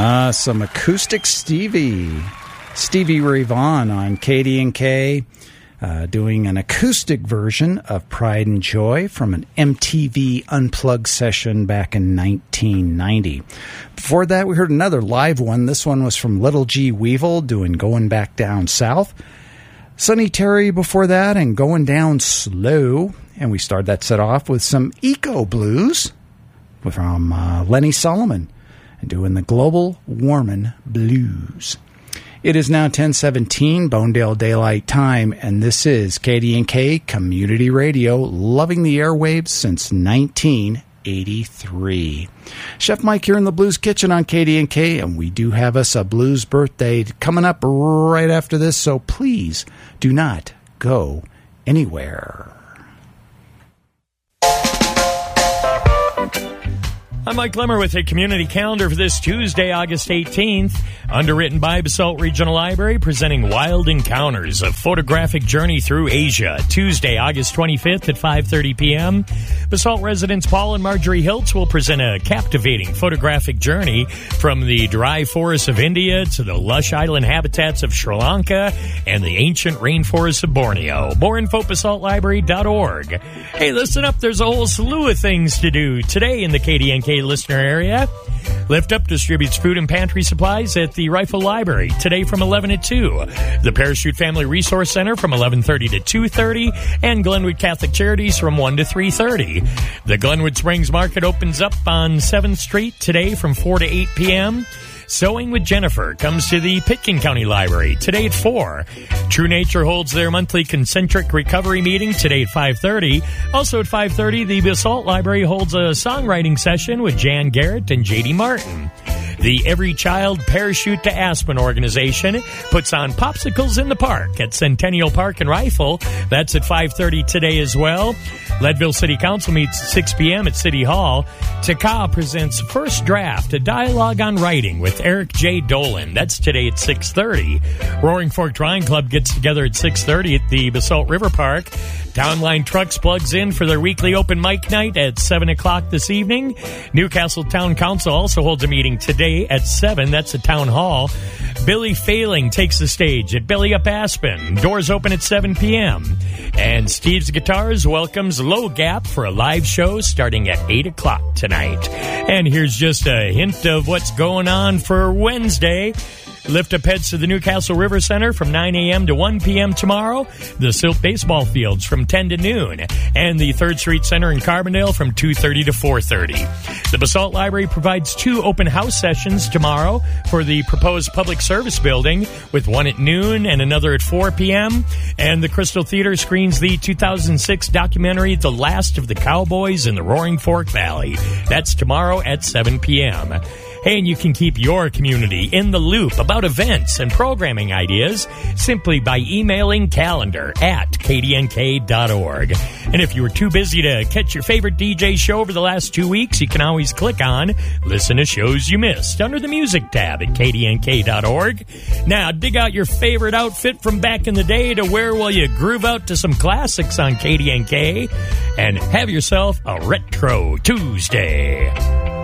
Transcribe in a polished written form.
Some acoustic Stevie Ray Vaughan on KDNK, doing an acoustic version of Pride and Joy from an MTV Unplugged session back in 1990. Before that, we heard another live one. This one was from Little G Weevil doing Going Back Down South. Sonny Terry before that and Going Down Slow. And we started that set off with some Eco Blues from Lenny Solomon and doing the Global Warmin' Blues. It is now 10:17 Bonedale Daylight Time, and this is KDNK Community Radio, loving the airwaves since 1983. Chef Mike here in the Blues Kitchen on KDNK, and we do have us a blues birthday coming up right after this, so please do not go anywhere. I'm Mike Lemmer with a community calendar for this Tuesday, August 18th. Underwritten by Basalt Regional Library, presenting Wild Encounters, a photographic journey through Asia. Tuesday, August 25th at 5:30 p.m. Basalt residents Paul and Marjorie Hiltz will present a captivating photographic journey from the dry forests of India to the lush island habitats of Sri Lanka and the ancient rainforests of Borneo. More info, basaltlibrary.org. Hey, listen up. There's a whole slew of things to do today in the KDNK listener area. Lift Up distributes food and pantry supplies at the Rifle Library today from 11 to 2. The Parachute Family Resource Center from 11:30 to 2:30, and Glenwood Catholic Charities from 1 to 3:30. The Glenwood Springs Market opens up on 7th Street today from 4 to 8 p.m. Sewing with Jennifer comes to the Pitkin County Library today at 4. True Nature holds their monthly concentric recovery meeting today at 5:30. Also at 5:30, the Basalt Library holds a songwriting session with Jan Garrett and J.D. Martin. The Every Child Parachute to Aspen organization puts on Popsicles in the Park at Centennial Park and Rifle. That's at 5:30 today as well. Leadville City Council meets at 6 p.m. at City Hall. TACA presents First Draft, a dialogue on writing with Eric J. Dolan. That's today at 6:30. Roaring Fork Drawing Club gets together at 6:30 at the Basalt River Park. Townline Trucks plugs in for their weekly open mic night at 7 o'clock this evening. Newcastle Town Council also holds a meeting today at 7. That's at Town Hall. Billy Failing takes the stage at Billy Up Aspen. Doors open at 7 p.m. And Steve's Guitars welcomes Low Gap for a live show starting at 8 o'clock tonight. And here's just a hint of what's going on for Wednesday. Lift Up heads to the Newcastle River Center from 9 a.m. to 1 p.m. tomorrow. The Silt Baseball Fields from 10 to noon. And the 3rd Street Center in Carbondale from 2:30 to 4:30. The Basalt Library provides 2 open house sessions tomorrow for the proposed public service building, with one at noon and another at 4 p.m. And the Crystal Theater screens the 2006 documentary The Last of the Cowboys in the Roaring Fork Valley. That's tomorrow at 7 p.m. Hey, and you can keep your community in the loop about events and programming ideas simply by emailing calendar@kdnk.org. And if you were too busy to catch your favorite DJ show over the last 2 weeks, you can always click on Listen to Shows You Missed under the Music tab at kdnk.org. Now, dig out your favorite outfit from back in the day to wear while you groove out to some classics on KDNK, and have yourself a Retro Tuesday.